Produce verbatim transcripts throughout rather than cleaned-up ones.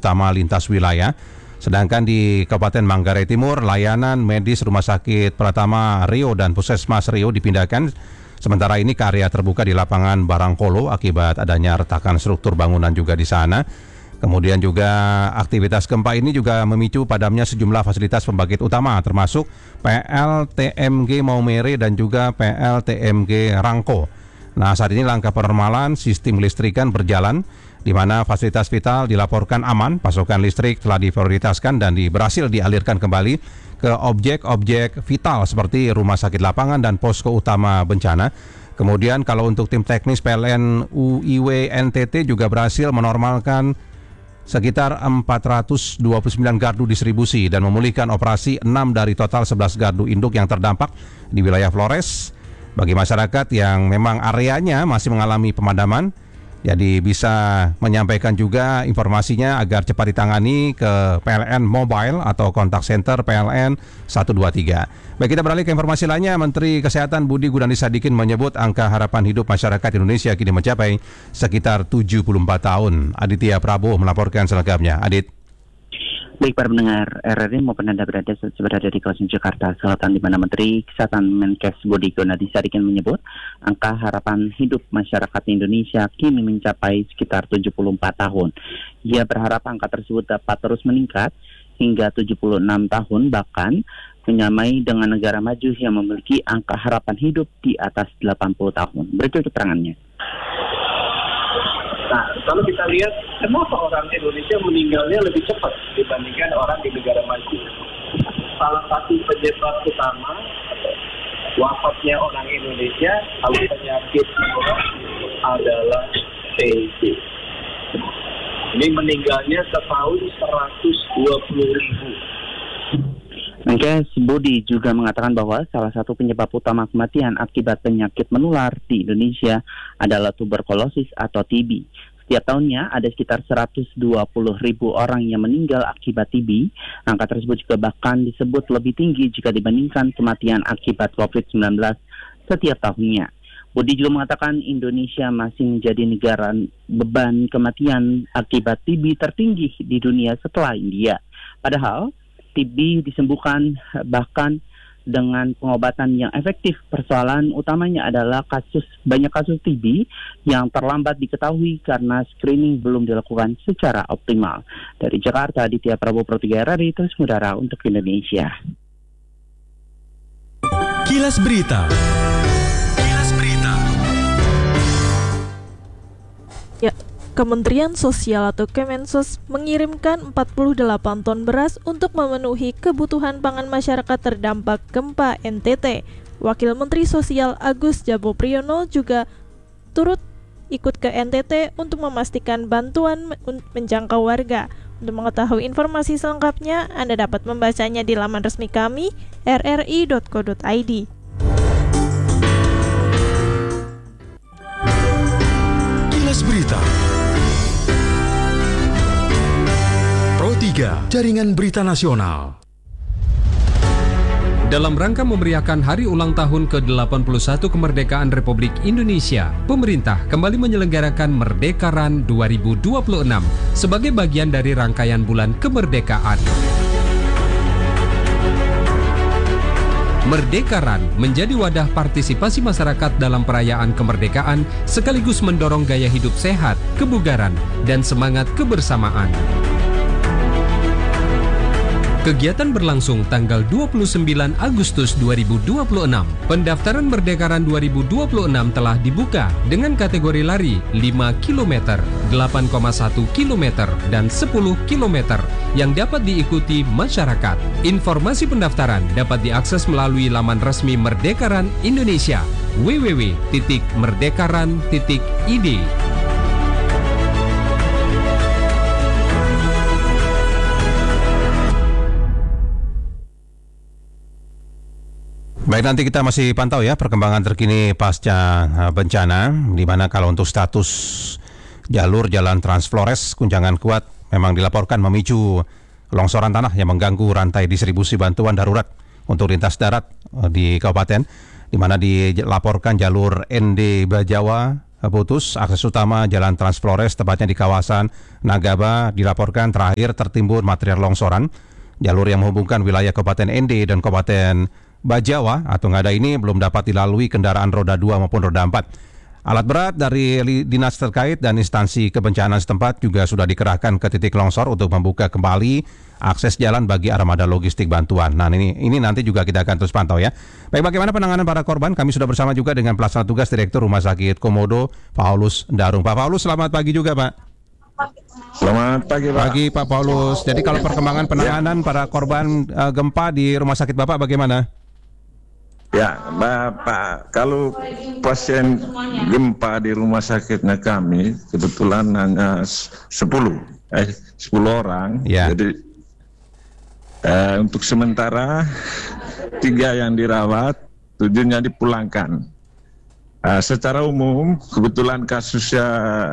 utama lintas wilayah. Sedangkan di Kabupaten Manggarai Timur, layanan medis Rumah Sakit Pratama Rio dan Puskesmas Rio dipindahkan. Sementara ini ke area terbuka di lapangan Barangkolo akibat adanya retakan struktur bangunan juga di sana. Kemudian juga aktivitas gempa ini juga memicu padamnya sejumlah fasilitas pembangkit utama termasuk P L T M G Maumere dan juga P L T M G Rangko. Nah, saat ini langkah penormalan sistem listrikan berjalan di mana fasilitas vital dilaporkan aman, pasokan listrik telah diprioritaskan dan di, berhasil dialirkan kembali ke objek-objek vital seperti rumah sakit lapangan dan posko utama bencana. Kemudian kalau untuk tim teknis P L N U I W N T T juga berhasil menormalkan sekitar empat ratus dua puluh sembilan gardu distribusi dan memulihkan operasi enam dari total sebelas gardu induk yang terdampak di wilayah Flores. Bagi masyarakat yang memang areanya masih mengalami pemadaman, jadi bisa menyampaikan juga informasinya agar cepat ditangani ke P L N Mobile atau kontak center P L N satu dua tiga. Baik, kita beralih ke informasi lainnya. Menteri Kesehatan Budi Gunadi Sadikin menyebut angka harapan hidup masyarakat Indonesia kini mencapai sekitar tujuh puluh empat tahun. Aditya Prabowo melaporkan selengkapnya. Adit. Baik para pendengar R R I maupun Anda berada berada di kawasan Jakarta Selatan, di mana Menteri Kesehatan Menkes Budi Gunadi Sadikin menyebut angka harapan hidup masyarakat Indonesia kini mencapai sekitar tujuh puluh empat tahun. Ia berharap angka tersebut dapat terus meningkat hingga tujuh puluh enam tahun, bahkan menyamai dengan negara maju yang memiliki angka harapan hidup di atas delapan puluh tahun. Berikut keterangannya. Nah, kalau kita lihat kenapa orang Indonesia meninggalnya lebih cepat dibandingkan orang di negara maju. Salah satu penyebab utama wafatnya orang Indonesia kalau penyakit menular adalah T B. Ini meninggalnya setahun seratus dua puluh ribu. Menkes Budi juga mengatakan bahwa salah satu penyebab utama kematian akibat penyakit menular di Indonesia adalah tuberkulosis atau T B. Setiap tahunnya ada sekitar seratus dua puluh ribu orang yang meninggal akibat T B. Angka tersebut juga bahkan disebut lebih tinggi jika dibandingkan kematian akibat covid sembilan belas setiap tahunnya. Budi juga mengatakan Indonesia masih menjadi negara beban kematian akibat T B tertinggi di dunia setelah India. Padahal T B disembuhkan bahkan dengan pengobatan yang efektif. Persoalan utamanya adalah kasus banyak kasus T B yang terlambat diketahui karena screening belum dilakukan secara optimal. Dari Jakarta, Aditya Prabowo Pro tiga R R I, terus mengudara untuk Indonesia. Kilas Berita. Kilas Berita. Ya. Kementerian Sosial atau Kemensos mengirimkan empat puluh delapan ton beras untuk memenuhi kebutuhan pangan masyarakat terdampak gempa N T T. Wakil Menteri Sosial Agus Jabopriyono juga turut ikut ke N T T untuk memastikan bantuan menjangkau warga. Untuk mengetahui informasi selengkapnya, Anda dapat membacanya di laman resmi kami r r i dot co dot i d. Kilas Berita. Pro tiga, Jaringan Berita Nasional. Dalam rangka memeriahkan hari ulang tahun ke delapan puluh satu kemerdekaan Republik Indonesia, pemerintah kembali menyelenggarakan Merdekaran dua ribu dua puluh enam sebagai bagian dari rangkaian bulan kemerdekaan. Merdekaran menjadi wadah partisipasi masyarakat dalam perayaan kemerdekaan sekaligus mendorong gaya hidup sehat, kebugaran, dan semangat kebersamaan. Kegiatan berlangsung tanggal dua puluh sembilan Agustus dua ribu dua puluh enam. Pendaftaran Merdekaran dua ribu dua puluh enam telah dibuka dengan kategori lari lima kilometer, delapan koma satu kilometer, dan sepuluh kilometer yang dapat diikuti masyarakat. Informasi pendaftaran dapat diakses melalui laman resmi Merdekaran Indonesia w w w titik merdekaran titik i d. Baik, nanti kita masih pantau ya perkembangan terkini pasca bencana, di mana kalau untuk status jalur jalan Trans Flores Kunjangan Kuat memang dilaporkan memicu longsoran tanah yang mengganggu rantai distribusi bantuan darurat untuk lintas darat di kabupaten, di mana dilaporkan jalur N D Bajawa putus. Akses utama Jalan Trans Flores, tepatnya di kawasan Nagaba, dilaporkan terakhir tertimbun material longsoran. Jalur yang menghubungkan wilayah Kabupaten N D dan Kabupaten Bajawa atau Ngada ini belum dapat dilalui kendaraan roda dua maupun roda empat. Alat berat dari dinas terkait dan instansi kebencanaan setempat juga sudah dikerahkan ke titik longsor untuk membuka kembali akses jalan bagi armada logistik bantuan. Nah ini ini nanti juga kita akan terus pantau ya. Baik, bagaimana penanganan para korban? Kami sudah bersama juga dengan pelaksana tugas Direktur Rumah Sakit Komodo, Paulus Darung. Pak Paulus, selamat pagi juga Pak. Selamat pagi Pak. Pagi Pak Paulus. Jadi kalau perkembangan penanganan ya. para korban uh, gempa di rumah sakit Bapak bagaimana? Ya, Bapak, kalau pasien gempa di rumah sakitnya kami kebetulan hanya sepuluh, eh sepuluh orang. Ya. Jadi eh, untuk sementara tiga yang dirawat, tujuhnya dipulangkan. Eh, secara umum kebetulan kasusnya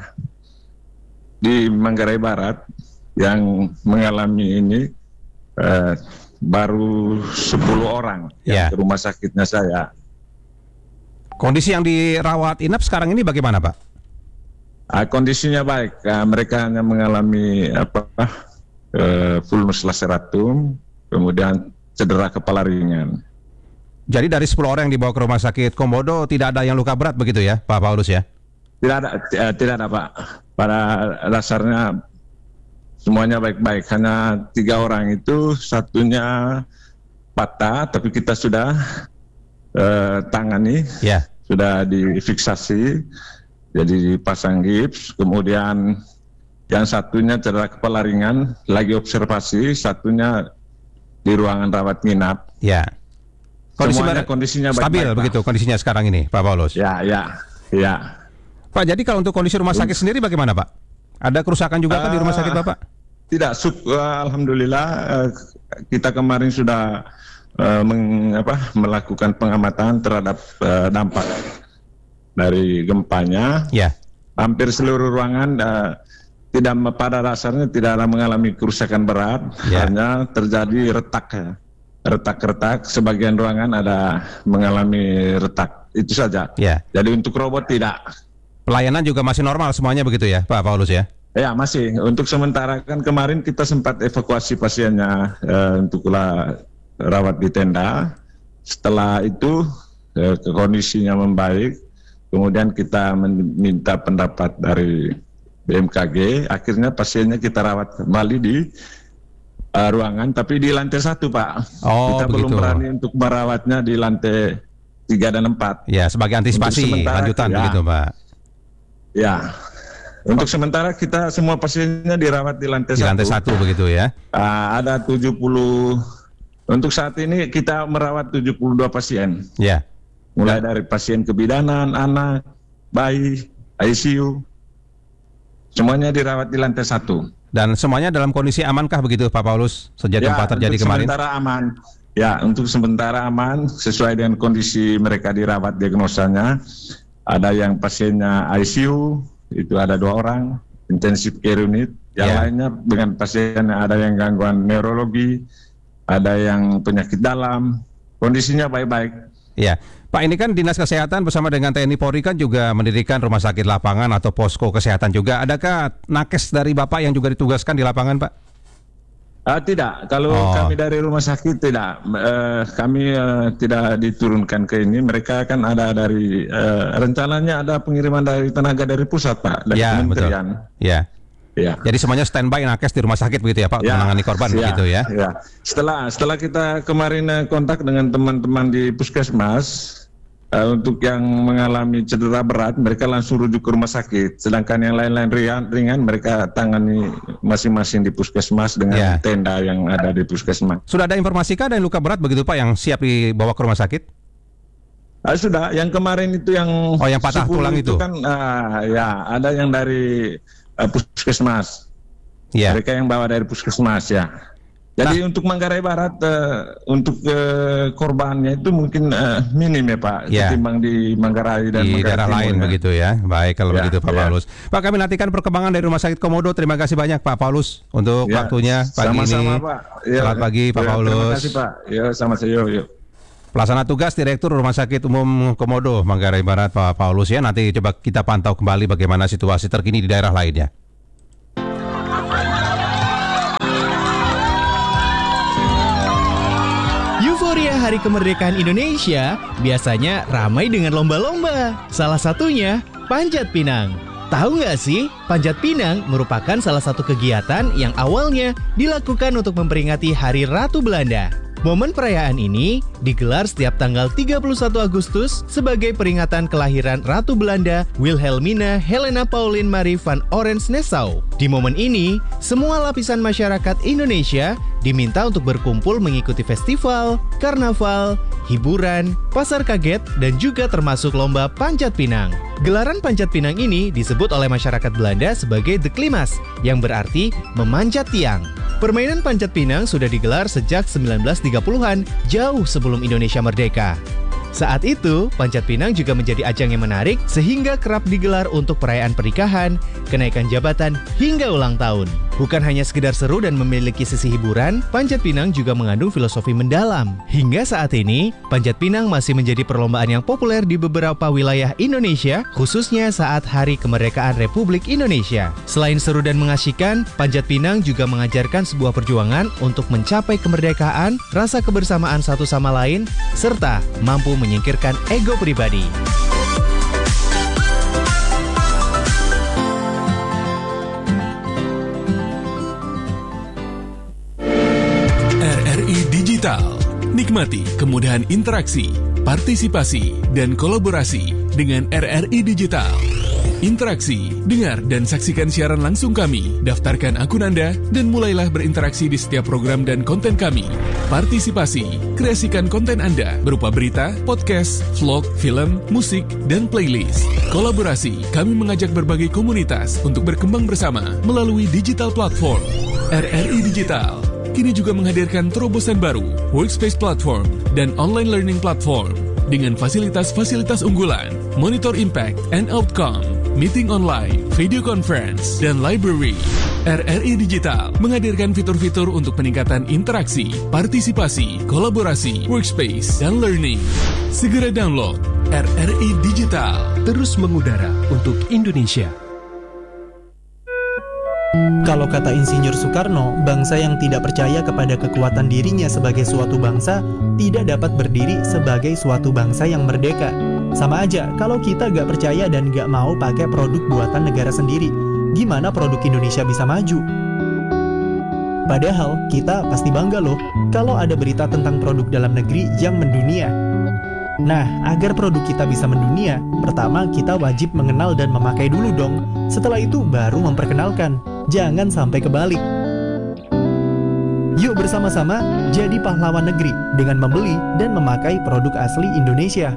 di Manggarai Barat yang mengalami ini eh, baru sepuluh orang ya. yang ke rumah sakitnya saya. Kondisi yang dirawat inap sekarang ini bagaimana Pak? Ah, kondisinya baik. Ah, mereka hanya mengalami apa eh, vulnus laceratum, kemudian cedera kepala ringan. Jadi dari sepuluh orang yang dibawa ke rumah sakit Komodo tidak ada yang luka berat begitu ya Pak Paulus ya? Tidak ada, eh, tidak ada Pak. Pada dasarnya semuanya baik-baik, hanya tiga orang itu satunya patah, tapi kita sudah eh, tangani, ya. sudah difiksasi, jadi dipasang gips. Kemudian yang satunya cedera kepala ringan, lagi observasi, satunya di ruangan rawat inap. Ya. Kondisi Semuanya kondisinya baik-baik, stabil Pak. begitu kondisinya sekarang ini Pak Paulus. Ya, ya, ya. Pak, jadi kalau untuk kondisi rumah sakit sendiri bagaimana Pak? Ada kerusakan juga kan uh, di rumah sakit Bapak? Tidak, sub, uh, alhamdulillah uh, kita kemarin sudah uh, meng, apa, melakukan pengamatan terhadap uh, dampak dari gempanya. Ya. Hampir seluruh ruangan uh, tidak pada dasarnya tidak ada mengalami kerusakan berat, ya. hanya terjadi retak, ya. retak-retak. Sebagian ruangan ada mengalami retak, itu saja. Ya. Jadi untuk robot tidak. Pelayanan juga masih normal semuanya begitu ya Pak Paulus ya? Ya masih, untuk sementara kan kemarin kita sempat evakuasi pasiennya eh, untuk rawat di tenda. Setelah itu eh, kondisinya membaik, kemudian kita meminta pendapat dari B M K G, akhirnya pasiennya kita rawat kembali di uh, ruangan, tapi di lantai satu Pak. Oh, kita begitu. belum berani untuk merawatnya di lantai tiga dan empat. Ya, sebagai antisipasi lanjutan ya. Begitu Pak. Ya. Untuk sementara kita semua pasiennya dirawat di lantai di satu. lantai satu begitu ya. Uh, ada tujuh puluh. Untuk saat ini kita merawat tujuh puluh dua pasien. Ya. Mulai dari pasien kebidanan, anak, bayi, I C U. Semuanya dirawat di lantai satu. Dan semuanya dalam kondisi amankah begitu Pak Paulus sejak ya, gempa terjadi untuk kemarin? Sementara aman. Ya, untuk sementara aman sesuai dengan kondisi mereka dirawat diagnosanya. Ada yang pasiennya I C U, itu ada dua orang, intensive care unit. Yang ya. lainnya dengan pasiennya ada yang gangguan neurologi, ada yang penyakit dalam, kondisinya baik-baik. Ya, Pak, ini kan Dinas Kesehatan bersama dengan T N I Polri kan juga mendirikan rumah sakit lapangan atau posko kesehatan juga. Adakah nakes dari Bapak yang juga ditugaskan di lapangan, Pak? Uh, tidak, kalau oh. kami dari rumah sakit tidak, uh, kami uh, tidak diturunkan ke ini. Mereka kan ada dari uh, rencananya ada pengiriman dari tenaga dari pusat, Pak, dari ya, kementerian. Betul. Ya. Ya. Jadi semuanya standby nakes di rumah sakit begitu ya Pak, ya, menangani korban ya, begitu ya. ya. Setelah setelah kita kemarin kontak dengan teman-teman di puskesmas uh, untuk yang mengalami cedera berat, mereka langsung rujuk ke rumah sakit. Sedangkan yang lain-lain ringan, ringan mereka tangani masing-masing di puskesmas dengan ya. tenda yang ada di puskesmas. Sudah ada informasi kah ada yang luka berat begitu Pak yang siap dibawa ke rumah sakit? Uh, sudah, yang kemarin itu yang oh yang patah tulang itu, itu kan uh, ya ada yang dari Uh, puskesmas, yeah. mereka yang bawa dari puskesmas ya. Jadi nah, untuk Manggarai Barat uh, untuk uh, korbannya itu mungkin uh, minim ya Pak, yeah. ketimbang di Manggarai dan di Manggarai daerah Timur, lain ya. Begitu ya. Baik kalau ya, begitu Pak ya. Paulus. Pak, kami nantikan perkembangan dari Rumah Sakit Komodo. Terima kasih banyak Pak Paulus untuk ya. waktunya pagi Sama-sama, ini. Pak. Ya, Selamat pagi Pak ya, Paulus. Terima kasih Pak. Ya, sama saya. Yuk. Pelaksana tugas Direktur Rumah Sakit Umum Komodo Manggarai Barat, Pak Paulus ya. Nanti coba kita pantau kembali bagaimana situasi terkini di daerah lainnya. Euforia Hari Kemerdekaan Indonesia biasanya ramai dengan lomba-lomba. Salah satunya Panjat Pinang. Tahu nggak sih, Panjat Pinang merupakan salah satu kegiatan yang awalnya dilakukan untuk memperingati Hari Ratu Belanda. Momen perayaan ini digelar setiap tanggal tiga puluh satu Agustus sebagai peringatan kelahiran Ratu Belanda Wilhelmina Helena Pauline Marie van Oranje-Nassau. Di momen ini, semua lapisan masyarakat Indonesia diminta untuk berkumpul mengikuti festival, karnaval, hiburan, pasar kaget, dan juga termasuk lomba Panjat Pinang. Gelaran Panjat Pinang ini disebut oleh masyarakat Belanda sebagai de klimas, yang berarti memanjat tiang. Permainan Panjat Pinang sudah digelar sejak sembilan belas tiga puluhan, jauh sebelum Indonesia merdeka. Saat itu, Panjat Pinang juga menjadi ajang yang menarik sehingga kerap digelar untuk perayaan pernikahan, kenaikan jabatan, hingga ulang tahun. Bukan hanya sekedar seru dan memiliki sisi hiburan, Panjat Pinang juga mengandung filosofi mendalam. Hingga saat ini, Panjat Pinang masih menjadi perlombaan yang populer di beberapa wilayah Indonesia, khususnya saat Hari Kemerdekaan Republik Indonesia. Selain seru dan mengasyikkan, Panjat Pinang juga mengajarkan sebuah perjuangan untuk mencapai kemerdekaan, rasa kebersamaan satu sama lain, serta mampu menyingkirkan ego pribadi. R R I Digital. Nikmati kemudahan interaksi, partisipasi, dan kolaborasi dengan R R I Digital. Interaksi, dengar dan saksikan siaran langsung kami, daftarkan akun Anda, dan mulailah berinteraksi di setiap program dan konten kami. Partisipasi, kreasikan konten Anda berupa berita, podcast, vlog, film, musik, dan playlist. Kolaborasi, kami mengajak berbagai komunitas untuk berkembang bersama melalui digital platform. R R I Digital kini juga menghadirkan terobosan baru, workspace platform, dan online learning platform dengan fasilitas-fasilitas unggulan, monitor impact and outcome, meeting online, video conference, dan library. R R I Digital menghadirkan fitur-fitur untuk peningkatan interaksi, partisipasi, kolaborasi, workspace, dan learning. Segera download R R I Digital. Terus mengudara untuk Indonesia. Kalau kata Insinyur Soekarno, bangsa yang tidak percaya kepada kekuatan dirinya sebagai suatu bangsa tidak dapat berdiri sebagai suatu bangsa yang merdeka. Sama aja, kalau kita gak percaya dan gak mau pakai produk buatan negara sendiri, gimana produk Indonesia bisa maju? Padahal kita pasti bangga loh kalau ada berita tentang produk dalam negeri yang mendunia. Nah, agar produk kita bisa mendunia, pertama kita wajib mengenal dan memakai dulu dong. Setelah itu baru memperkenalkan. Jangan sampai kebalik. Yuk bersama-sama jadi pahlawan negeri dengan membeli dan memakai produk asli Indonesia.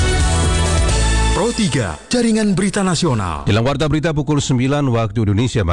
Pro tiga, Jaringan Berita Nasional. Dalam Warta Berita pukul sembilan waktu Indonesia Barat.